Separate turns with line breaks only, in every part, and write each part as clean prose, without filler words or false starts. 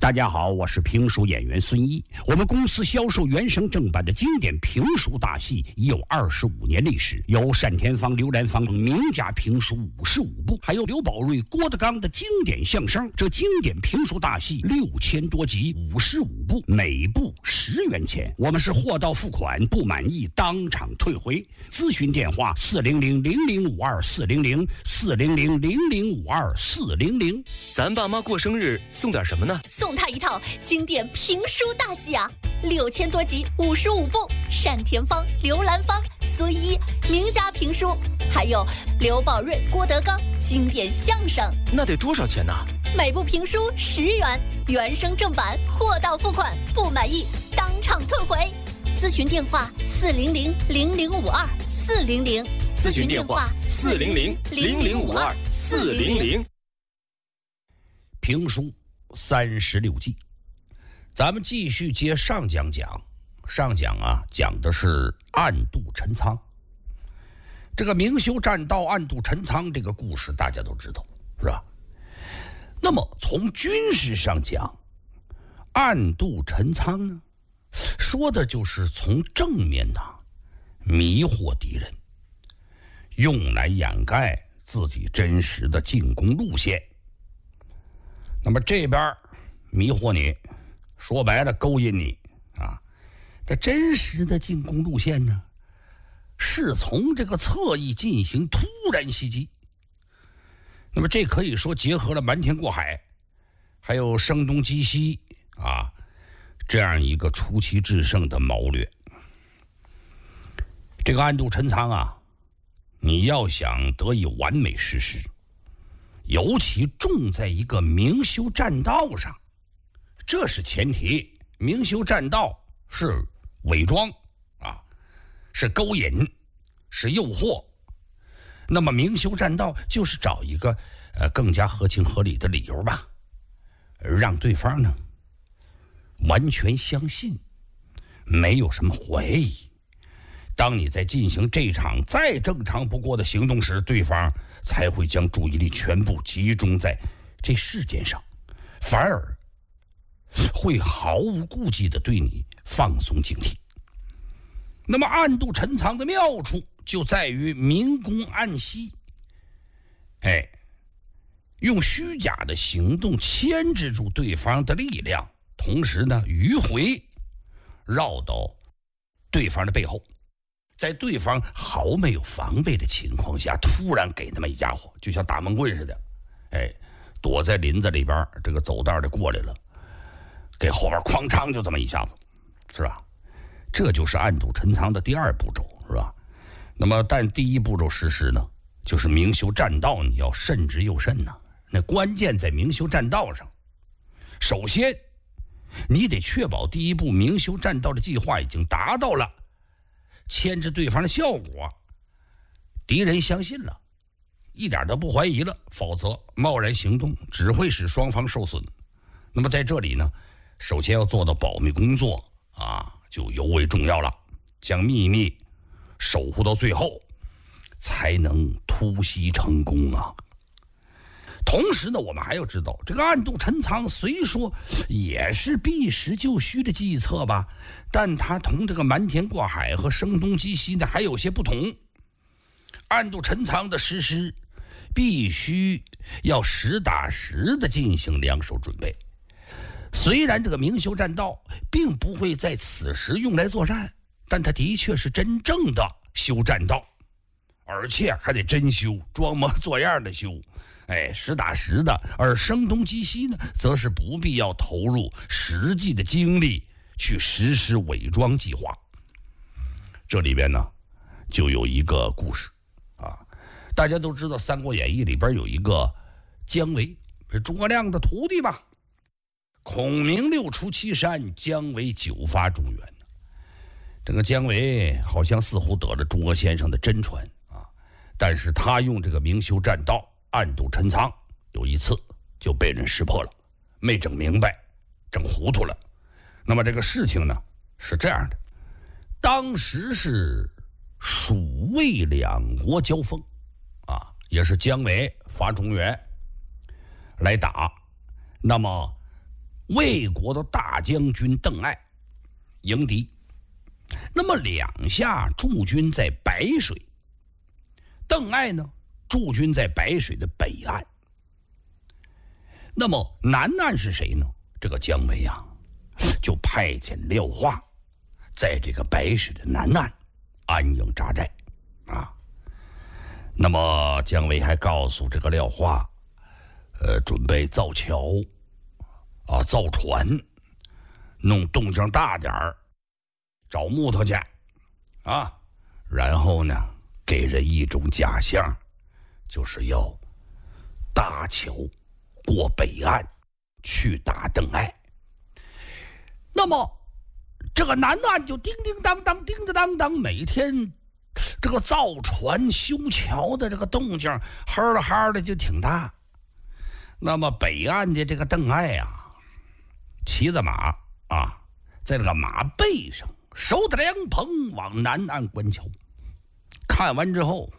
大家好，我是评书演员孙一。我们公司销售原声正版的经典评书大戏已有25年历史，有单田芳、刘兰芳名家评书55部，还有刘宝瑞、郭德纲的经典相声。这经典评书大戏6000多集，55部，每部10元钱。我们是货到付款，不满意当场退回。咨询电话400-0052-400，400-0052-400。
咱爸妈过生日送点什么呢？
送他一套经典评书大戏啊，6000多集，55部，单田芳、刘兰芳、孙一名家评书，还有刘宝瑞、郭德纲经典相声。
那得多少钱呢？
每部评书10元，原声正版，货到付款，不满意当场退回。咨询电话400-0052-400，
咨询电话400-0052-400。
评书36计，咱们继续接上讲讲。上讲啊，讲的是暗度陈仓。这个明修栈道暗度陈仓这个故事大家都知道，是吧？那么从军事上讲，暗度陈仓呢，说的就是从正面迷惑敌人，用来掩盖自己真实的进攻路线。那么这边迷惑你，说白了勾引你啊。这真实的进攻路线呢，是从这个侧翼进行突然袭击。那么这可以说结合了瞒天过海，还有声东击西啊，这样一个出奇制胜的谋略。这个暗度陈仓啊，你要想得以完美实施，尤其重在一个明修栈道上，这是前提。明修栈道是伪装啊，是勾引，是诱惑。那么明修栈道就是找一个更加合情合理的理由吧，让对方呢完全相信，没有什么怀疑。当你在进行这场再正常不过的行动时，对方才会将注意力全部集中在这事件上，反而会毫无顾忌地对你放松警惕。那么暗度陈仓的妙处就在于明攻暗息，用虚假的行动牵制住对方的力量，同时呢迂回绕到对方的背后，在对方毫没有防备的情况下，突然给他们一家伙，就像打闷棍似的，躲在林子里边，这个走道的过来了，给后边哐当就这么一下子，是吧？这就是暗度陈仓的第2步骤，是吧？那么但第1步骤实施呢，就是明修栈道，你要慎之又慎呢。那关键在明修栈道上，首先你得确保第1步明修栈道的计划已经达到了牵制对方的效果，敌人相信了，一点都不怀疑了，否则贸然行动只会使双方受损。那么在这里呢，首先要做到保密工作啊，就尤为重要了，将秘密守护到最后，才能突袭成功啊。同时呢，我们还要知道，这个暗度陈仓虽说也是避实就虚的计策吧，但它同这个瞒天过海和声东击西呢还有些不同。暗度陈仓的实施必须要实打实的进行两手准备。虽然这个明修栈道并不会在此时用来作战，但它的确是真正的修栈道，而且还得真修，装模作样的修，实打实的。而声东击西呢，则是不必要投入实际的精力去实施伪装计划。这里边呢，就有一个故事啊，大家都知道《三国演义》里边有一个姜维，是诸葛亮的徒弟吧。孔明6出祁山，姜维9发中原。这个姜维好像似乎得了诸葛先生的真传啊，但是他用这个明修栈道暗度陈仓，有一次就被人识破了，没整明白，整糊涂了。那么这个事情呢是这样的，当时是蜀魏两国交锋啊，也是姜维发中原来打。那么魏国的大将军邓艾迎敌。那么两下驻军在白水，邓艾呢驻军在白水的北岸。那么南岸是谁呢？这个姜维啊，就派遣廖化在这个白水的南岸安营扎寨啊。那么姜维还告诉这个廖化，准备造桥啊，造船，弄动静大点儿，找木头去啊。然后呢，给人一种假象，就是要搭桥过北岸去打邓艾。那么这个南岸就叮叮当当叮叮当当，每天这个造船修桥的这个动静哈啦哈的就挺大。那么北岸的这个邓艾啊，骑着马啊，在这个马背上手打凉棚往南岸观桥。看完之后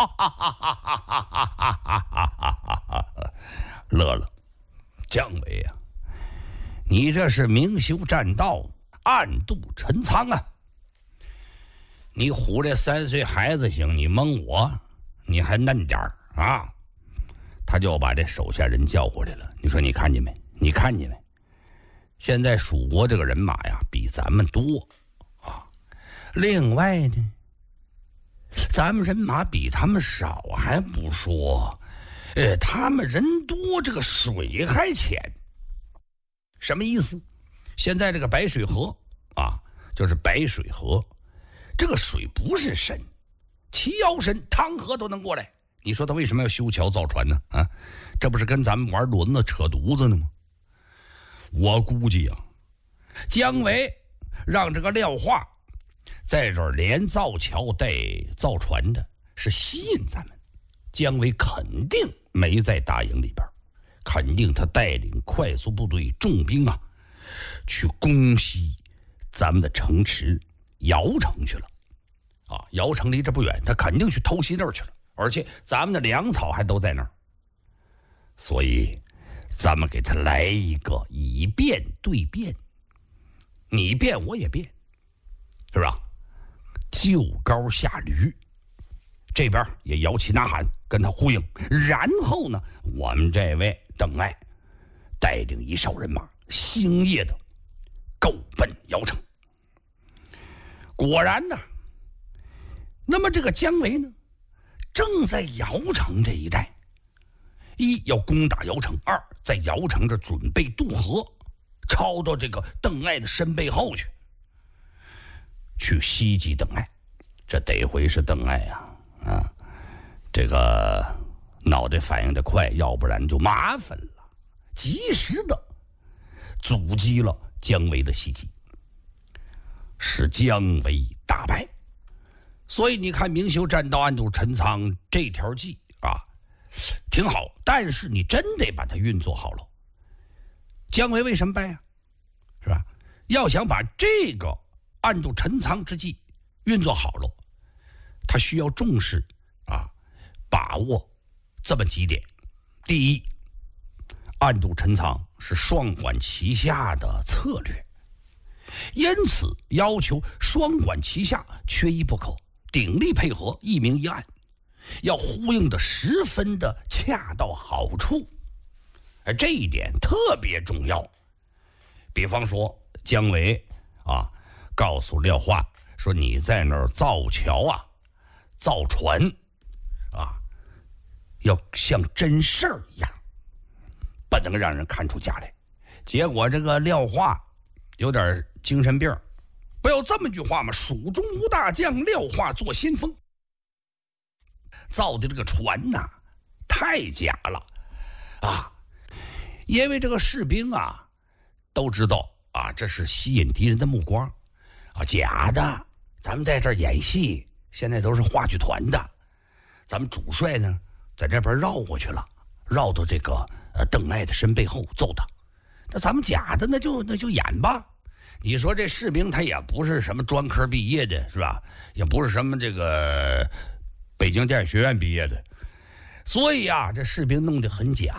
乐了。姜维啊，你这是明修栈道，暗度陈仓啊！你唬这3岁孩子行，你蒙我，你还嫩点儿啊！他就把这手下人叫过来了。你说你看见没？你看见没？现在蜀国这个人马呀，比咱们多啊。另外呢，咱们人马比他们少还不说，他们人多，这个水还浅。什么意思？现在这个白水河啊，就是白水河，这个水不是深，齐腰深，汤河都能过来。你说他为什么要修桥造船呢？啊，这不是跟咱们玩轮子扯犊子呢吗？我估计啊，姜维让这个廖化在这儿连造桥带造船的，是吸引咱们。姜维肯定没在大营里边，肯定他带领快速部队重兵啊，去攻击咱们的城池姚城去了。啊，姚城离这不远，他肯定去偷袭那儿去了。而且咱们的粮草还都在那儿，所以咱们给他来一个以变对变，你变我也变，是吧？就高下驴，这边也摇旗呐喊跟他呼应。然后呢，我们这位邓艾带领一哨人马星夜的够奔姚城。果然呢，那么这个姜维呢，正在姚城这一带，一要攻打姚城，二在姚城这准备渡河，抄到这个邓艾的身背后去袭击邓艾。这得回是邓艾啊，这个脑袋反应得快，要不然就麻烦了。及时的阻击了姜维的袭击，使姜维大败。所以你看，明修栈道，暗度陈仓这条计啊，挺好，但是你真得把它运作好了。姜维为什么败啊？是吧？要想把这个暗度陈仓之计运作好了，他需要重视啊，把握这么几点。第一，暗度陈仓是双管齐下的策略，因此要求双管齐下，缺一不可。鼎力配合，一明一暗，要呼应的十分的恰到好处，这一点特别重要。比方说，姜维啊，告诉廖化说：“你在那儿造桥啊，造船啊，要像真事儿一样，不能让人看出假来。”结果这个廖化有点精神病。不要这么句话嘛，蜀中无大将，廖化作先锋。造的这个船呐，太假了啊！因为这个士兵啊，都知道啊，这是吸引敌人的目光啊，假的。咱们在这儿演戏，现在都是话剧团的。咱们主帅呢，在这边绕过去了，绕到这个邓艾的身背后揍他。那咱们假的，那就演吧。你说这士兵他也不是什么专科毕业的，是吧？也不是什么这个北京电影学院毕业的，所以啊，这士兵弄得很假，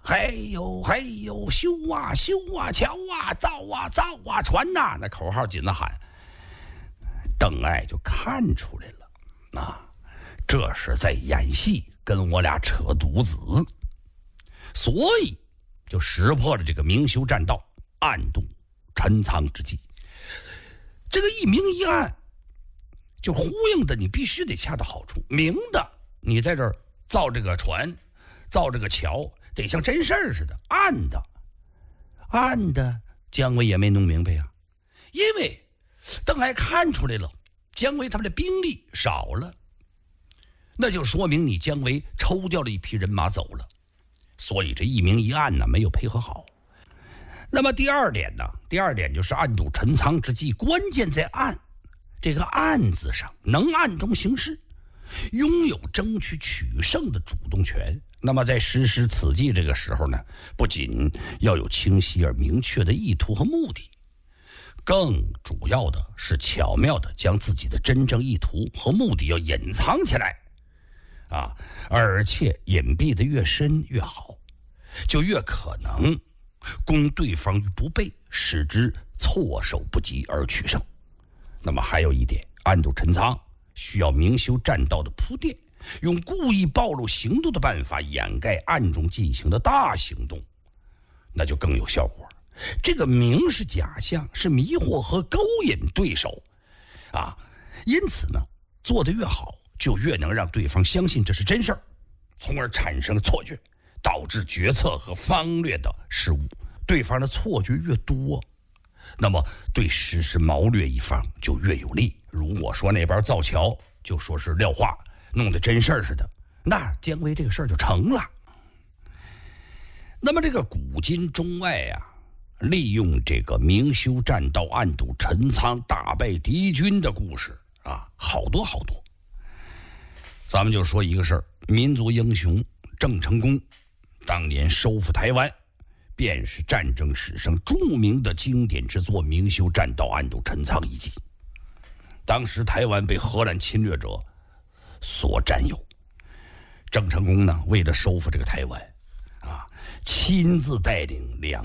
嘿呦嘿呦，修啊修啊，桥啊造啊造啊，船呐，那口号紧着喊。邓艾就看出来了，这是在演戏，跟我俩扯犊子，所以就识破了这个明修栈道，暗度陈仓之计。这个一明一暗，就呼应的你必须得恰到好处。明的，你在这儿造这个船，造这个桥，得像真事儿似的。暗的，姜维也没弄明白呀，因为邓艾看出来了，姜维他们的兵力少了，那就说明你姜维抽调了一批人马走了，所以这一明一暗呢没有配合好。那么第二点就是暗度陈仓之计，关键在暗，这个暗字上能暗中行事，拥有争取取胜的主动权。那么在实施此计这个时候呢，不仅要有清晰而明确的意图和目的，更主要的是巧妙的将自己的真正意图和目的要隐藏起来而且隐蔽的越深越好，就越可能攻对方于不备，使之措手不及而取胜。那么还有一点，暗度陈仓需要明修栈道的铺垫，用故意暴露行动的办法掩盖暗中进行的大行动，那就更有效果。这个明是假象，是迷惑和勾引对手因此呢，做得越好，就越能让对方相信这是真事儿，从而产生了错觉，导致决策和方略的失误。对方的错觉越多，那么对实施谋略一方就越有利。如果说那边造桥就说是撂话，弄得真事儿似的，那姜维这个事儿就成了。那么这个古今中外利用这个明修栈道，暗度陈仓，大败敌军的故事好多。咱们就说一个事儿，民族英雄郑成功当年收复台湾，便是战争史上著名的经典之作《明修栈道，暗度陈仓》一计。当时台湾被荷兰侵略者所占有，郑成功呢，为了收复这个台湾亲自带领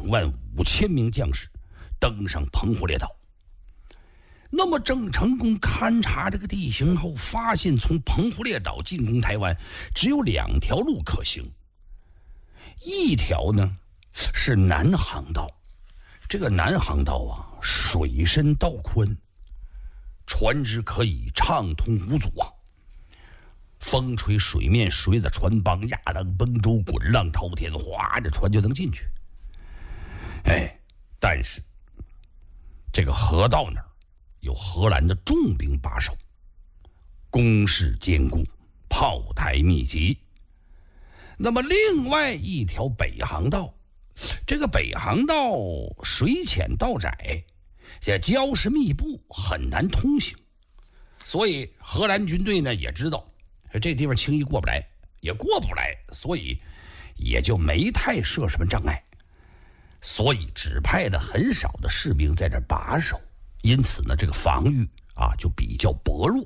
25000名将士登上澎湖列岛。那么郑成功勘察这个地形后，发现从澎湖列岛进攻台湾只有2条路可行。一条呢是南航道，这个南航道水深道宽，船只可以畅通无阻风吹水面，随着船帮亚当崩舟，滚浪滔天，哗，这船就能进去。但是这个河道那儿有荷兰的重兵把守，工事坚固，炮台密集。那么另外一条北航道，这个北航道水浅道窄，礁石密布，很难通行。所以荷兰军队呢也知道这地方轻易过不来，也过不来，所以也就没太设什么障碍，所以只派了很少的士兵在这把守，因此呢这个防御就比较薄弱。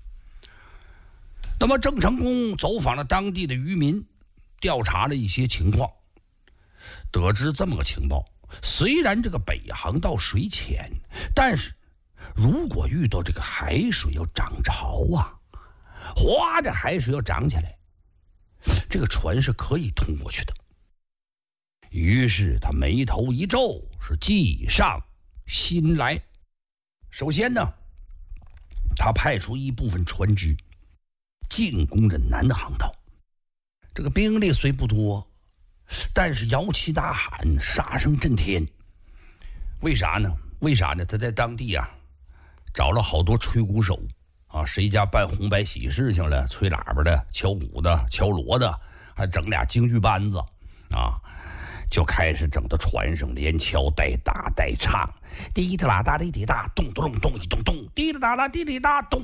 那么郑成功走访了当地的渔民，调查了一些情况，得知这么个情报，虽然这个北航道水浅，但是如果遇到这个海水要涨潮哗，这海水要涨起来，这个船是可以通过去的。于是他眉头一皱，是计上心来。首先呢，他派出一部分船只进攻着南航道。这个兵力虽不多，但是摇旗呐喊，杀声震天。为啥呢？他在当地找了好多吹鼓手谁家办红白喜事情了，吹喇叭的，敲鼓的，敲锣的，还整俩京剧班子就开始整到船上，连敲带打带唱，滴滴啦哒滴滴哒，咚咚咚一咚咚，滴滴啦啦滴滴哒咚。